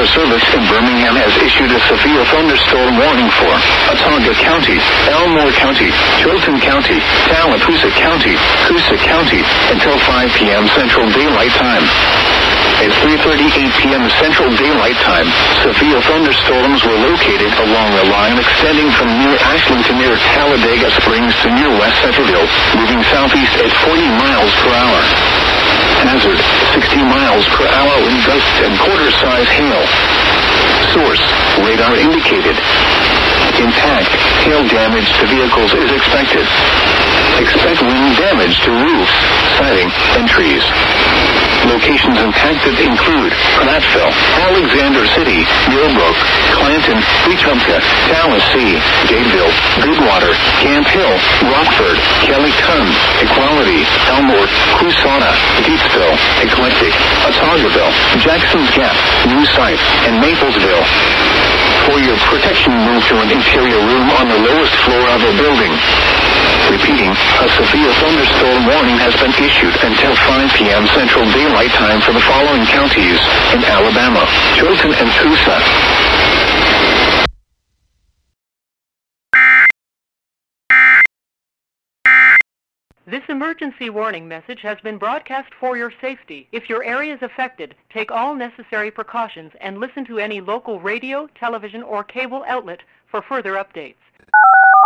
Service in Birmingham has issued a severe thunderstorm warning for Watauga County, Elmore County, Chilton County, Tallapoosa County, Coosa County until 5 p.m. Central Daylight Time. At 3:38 p.m. Central Daylight Time, severe thunderstorms were located along the line extending from near Ashland to near Talladega Springs to near West Centerville, moving southeast at 40 miles per hour. Hazard, 60 miles per hour wind gusts and quarter-size hail. Source, radar indicated. Impact, hail damage to vehicles is expected. Expect wind damage to roofs, siding, and trees. Locations impacted include Prattville, Alexander City, Millbrook, Clanton, Wetumpka, Tallahassee, Dadeville, Goodwater, Camp Hill, Rockford, Kellyton, Equality, Elmore, Coushatta, Gatesville, Eclectic, Otaugaville, Jackson's Gap, New Site, and Maplesville. For your protection, move to an interior room on the lowest floor of a building. Repeating, a severe thunderstorm warning has been issued until 5 p.m. Central Daylight Time for the following counties in Alabama, Chilton and Coosa. This emergency warning message has been broadcast for your safety. If your area is affected, take all necessary precautions and listen to any local radio, television, or cable outlet for further updates.